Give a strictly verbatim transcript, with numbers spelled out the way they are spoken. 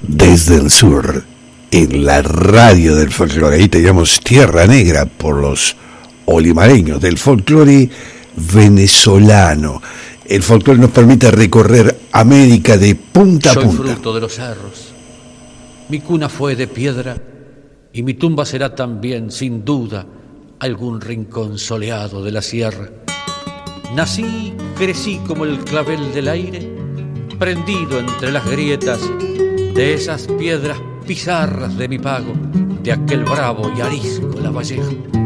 desde el sur, en la radio del folclore. Ahí teníamos Tierra Negra por los olimareños del folclore venezolano. El folclore nos permite recorrer América de punta a Soy punta. fruto de los cerros. Mi cuna fue de piedra y mi tumba será también, sin duda, algún rincón soleado de la sierra. Nací, crecí como el clavel del aire, prendido entre las grietas de esas piedras pizarras de mi pago, de aquel bravo y arisco Lavalleja.